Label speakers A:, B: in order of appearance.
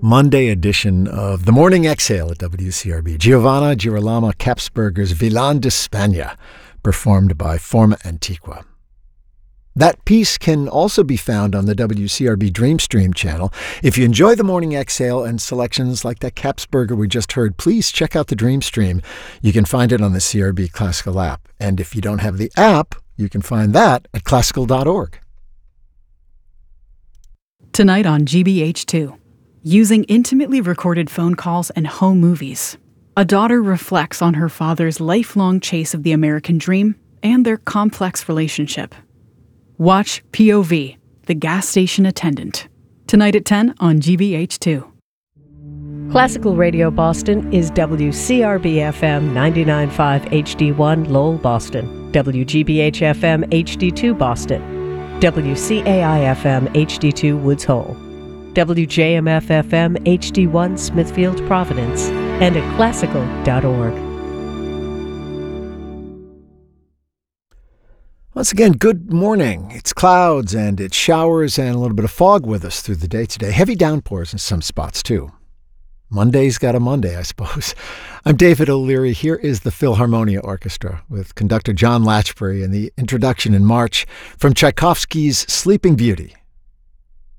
A: Monday edition of The Morning Exhale at WCRB. Giovanna Girolamo Kapsberger's Villan d'Espagna, performed by Forma Antiqua. That piece can also be found on the WCRB Dreamstream channel. If you enjoy The Morning Exhale and selections like that Kapsberger we just heard, please check out the Dreamstream. You can find it on the CRB Classical app. And if you don't have the app, you can find that at classical.org.
B: Tonight on GBH2. Using intimately recorded phone calls and home movies, a daughter reflects on her father's lifelong chase of the American dream and their complex relationship. Watch POV, the gas station attendant, tonight at 10 on GBH2.
C: Classical Radio Boston is WCRB-FM 99.5 HD1 Lowell, Boston, WGBH-FM HD2 Boston, WCAI-FM HD2 Woods Hole, WJMF-FM HD1 Smithfield, Providence, and at classical.org.
A: Once again, good morning. It's clouds and it's showers and a little bit of fog with us through the day today. Heavy downpours in some spots, too. Monday's got a Monday, I suppose. I'm David O'Leary. Here is the Philharmonia Orchestra with conductor John Latchbury and the introduction in March from Tchaikovsky's Sleeping Beauty.